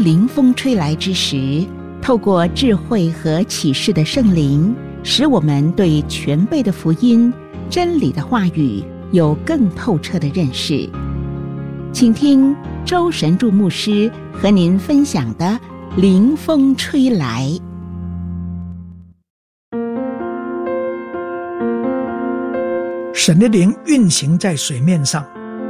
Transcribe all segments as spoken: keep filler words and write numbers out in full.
临风吹来之时，透过智慧和启示的圣灵，使我们对全备的福音、真理的话语有更透彻的认识。请听周神助牧师和您分享的临风吹来。 神的灵运行在水面上，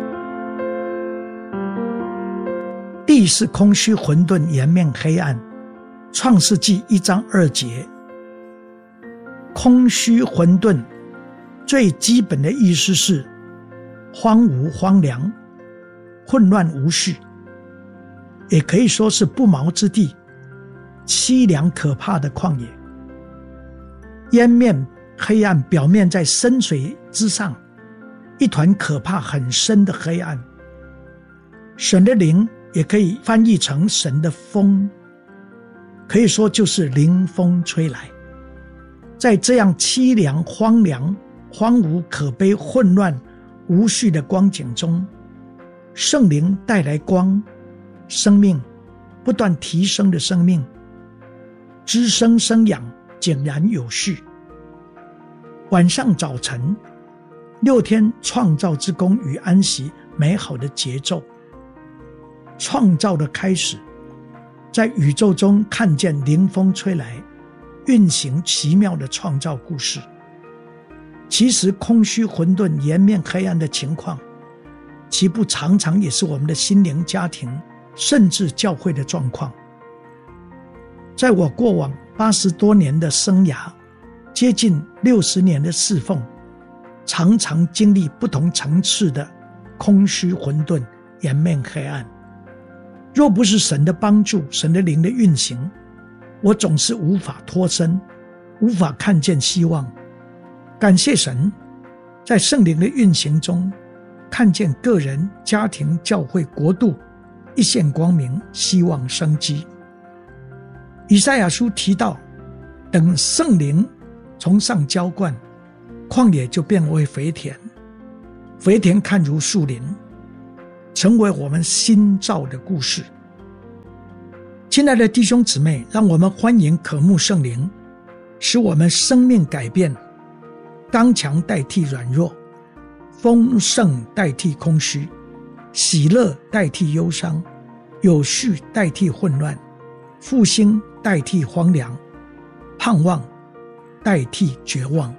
地是空虚混沌，颜面黑暗。创世纪一章二节，空虚混沌最基本的意思是荒芜荒凉，混乱无序，也可以说是不毛之地，凄凉可怕的旷野。烟面黑暗表面在深水之上，一团可怕很深的黑暗。神的灵也可以翻译成神的风，可以说就是临风吹来。在这样凄凉荒凉荒芜可悲混乱无序的光景中，圣灵带来光，生命不断提升的生命，滋生生养，井然有序。晚上早晨，六天创造之功与安息美好的节奏，创造的开始，在宇宙中看见临风吹来，运行奇妙的创造故事。其实空虚混沌颜面黑暗的情况，其不常常也是我们的心灵家庭甚至教会的状况。在我过往八十多年的生涯，接近六十年的侍奉，常常经历不同层次的空虚混沌颜面黑暗。若不是神的帮助，神的灵的运行，我总是无法脱身，无法看见希望。感谢神，在圣灵的运行中，看见个人、家庭、教会、国度一线光明，希望生机。以赛亚书提到，等圣灵从上浇灌，旷野就变为肥田，肥田看如树林，成为我们新造的故事。亲爱的弟兄姊妹，让我们欢迎渴慕圣灵，使我们生命改变，刚强代替软弱，丰盛代替空虚，喜乐代替忧伤，有序代替混乱，复兴代替荒凉，盼望代替绝望。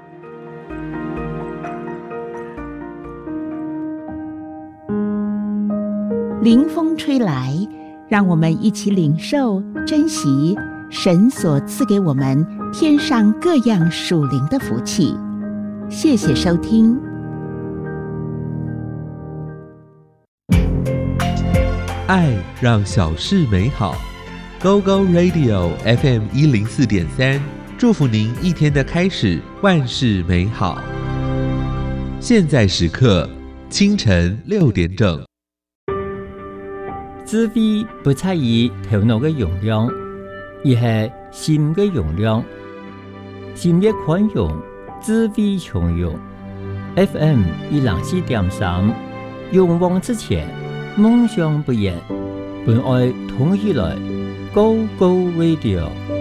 临风吹来，让我们一起领受珍惜神所赐给我们天上各样属灵的福气。谢谢收听。 爱让小事美好。 Go Go Radio F M 一零四点三，祝福您一天的开始万事美好。现在时刻清晨六点整。 智慧不在于頭腦嘅容量，而係心嘅容量。心越寬容，智慧從容。F M 一零四點三，勇往直前，夢想不言，本愛同起來 ，Go Go Radio。